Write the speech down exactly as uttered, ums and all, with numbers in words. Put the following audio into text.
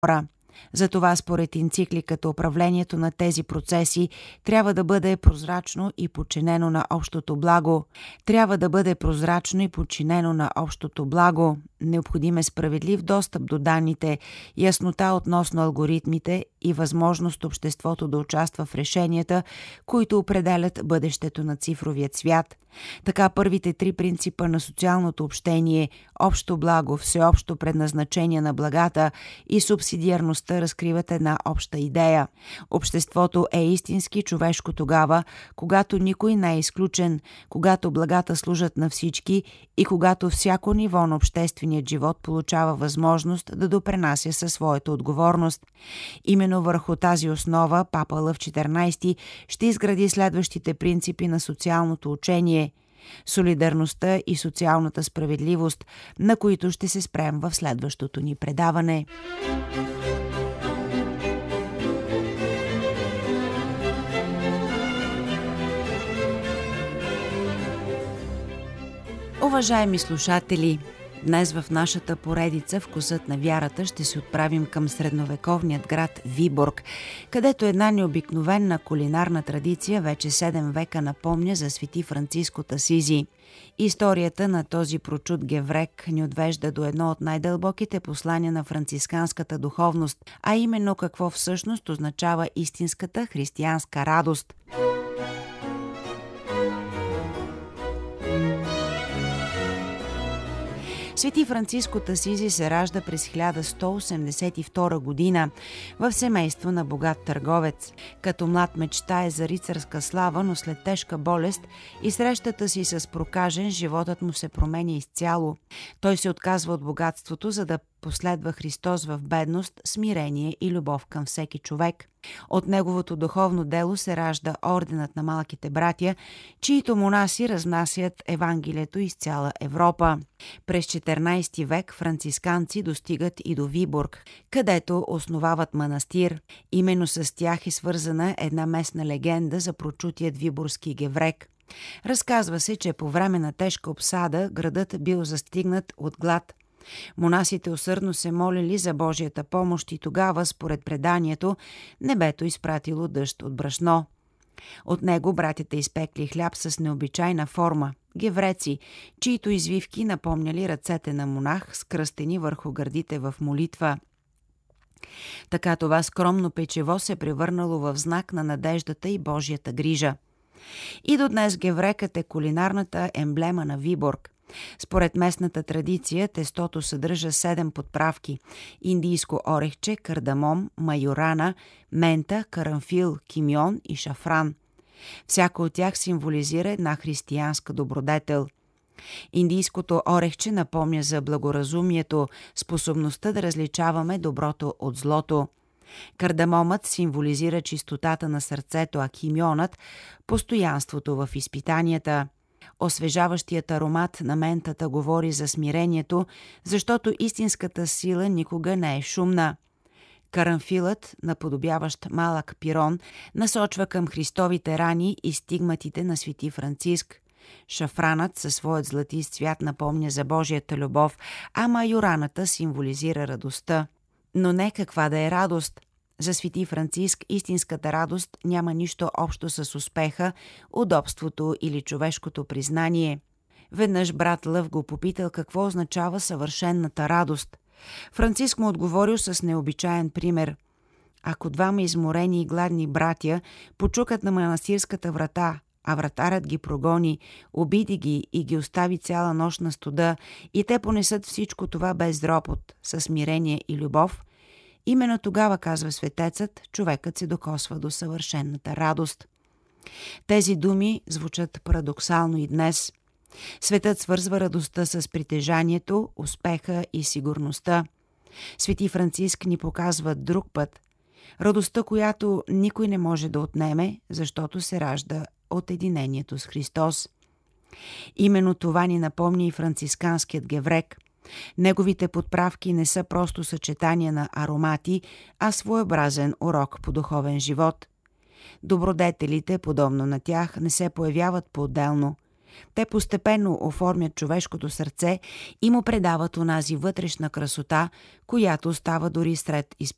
хора. Затова според енцикликата управлението на тези процеси трябва да бъде прозрачно и подчинено на общото благо. Трябва да бъде прозрачно и подчинено на общото благо. Необходим е справедлив достъп до данните, яснота относно алгоритмите и възможност обществото да участва в решенията, които определят бъдещето на цифровия свят. Така първите три принципа на социалното общение – общо благо, всеобщо предназначение на благата и субсидиарността разкриват една обща идея. Обществото е истински човешко тогава, когато никой не е изключен, когато благата служат на всички и когато всяко ниво на общественият живот получава възможност да допренася със своята отговорност. Именно върху тази основа папа Лъв четиринайсети ще изгради следващите принципи на социалното учение – солидарността и социалната справедливост, на които ще се спрем в следващото ни предаване. Уважаеми слушатели, днес в нашата поредица "Вкусът на вярата" ще се отправим към средновековният град Виборг, където една необикновена кулинарна традиция вече седем века напомня за свети Франциск от Асизи. Историята на този прочут геврек ни отвежда до едно от най-дълбоките послания на францисканската духовност, а именно какво всъщност означава истинската християнска радост. Свети Франциск от Асизи се ражда през хиляда сто осемдесет и втора година в семейство на богат търговец. Като млад мечтае за рицарска слава, но след тежка болест и срещата си с прокажен, животът му се променя изцяло. Той се отказва от богатството, за да последва Христос в бедност, смирение и любов към всеки човек. От неговото духовно дело се ражда орденът на малките братя, чието монаси разнасят Евангелието из цяла Европа. През четиринайсети век францисканци достигат и до Виборг, където основават манастир. Именно с тях е свързана една местна легенда за прочутият виборгски геврек. Разказва се, че по време на тежка обсада градът бил застигнат от глад. Монасите усърдно се молили за Божията помощ и тогава, според преданието, небето изпратило дъжд от брашно. От него братята изпекли хляб с необичайна форма – гевреци, чието извивки напомняли ръцете на монах, скръстени върху гърдите в молитва. Така това скромно печево се превърнало в знак на надеждата и Божията грижа. И до днес геврекът е кулинарната емблема на Виборг. Според местната традиция, тестото съдържа седем подправки – индийско орехче, кардамом, майорана, мента, карамфил, кимьон и шафран. Всяко от тях символизира една християнска добродетел. Индийското орехче напомня за благоразумието, способността да различаваме доброто от злото. Кардамомът символизира чистотата на сърцето, а кимьонът – постоянството в изпитанията. Освежаващият аромат на ментата говори за смирението, защото истинската сила никога не е шумна. Карамфилът, наподобяващ малък пирон, насочва към Христовите рани и стигматите на свети Франциск. Шафранът със своят златист цвят напомня за Божията любов, а майораната символизира радостта. Но не каква да е радост. За свети Франциск истинската радост няма нищо общо с успеха, удобството или човешкото признание. Веднъж брат Лъв го попитал какво означава съвършенната радост. Франциск му отговорил с необичаен пример. Ако двама изморени и гладни братя почукат на манастирската врата, а вратарят ги прогони, обиди ги и ги остави цяла нощ на студа, и те понесат всичко това без ропот, със смирение и любов, именно тогава, казва светецът, човекът се докосва до съвършенната радост. Тези думи звучат парадоксално и днес. Светът свързва радостта с притежанието, успеха и сигурността. Свети Франциск ни показва друг път. Радостта, която никой не може да отнеме, защото се ражда от единението с Христос. Именно това ни напомни и францисканският геврек. Неговите подправки не са просто съчетания на аромати, а своеобразен урок по духовен живот. Добродетелите, подобно на тях, не се появяват по-отделно. Те постепенно оформят човешкото сърце и му предават онази вътрешна красота, която остава дори сред изпитания